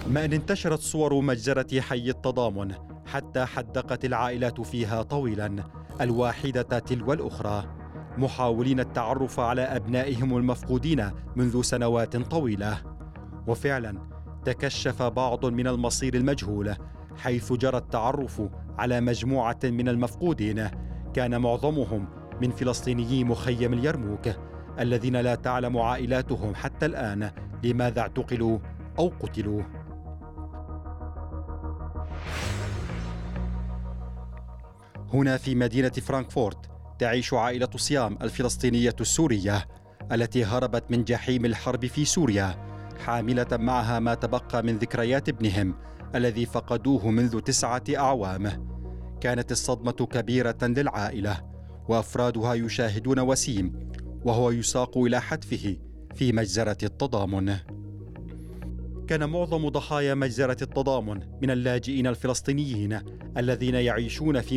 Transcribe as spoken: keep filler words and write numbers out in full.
ما أن انتشرت صور مجزرة حي التضامن حتى حدقت العائلات فيها طويلا، الواحدة تلو الأخرى، محاولين التعرف على أبنائهم المفقودين منذ سنوات طويلة. وفعلا تكشف بعض من المصير المجهول، حيث جرى التعرف على مجموعة من المفقودين كان معظمهم من فلسطينيي مخيم اليرموك، الذين لا تعلم عائلاتهم حتى الآن لماذا اعتقلوا أو قتلوا. هنا في مدينة فرانكفورت تعيش عائلة صيام الفلسطينية السورية التي هربت من جحيم الحرب في سوريا، حاملة معها ما تبقى من ذكريات ابنهم الذي فقدوه منذ تسعة أعوام. كانت الصدمة كبيرة للعائلة، وأفرادها يشاهدون وسيم وهو يساق إلى حتفه في مجزرة التضامن. كان معظم ضحايا مجزرة التضامن من اللاجئين الفلسطينيين الذين يعيشون في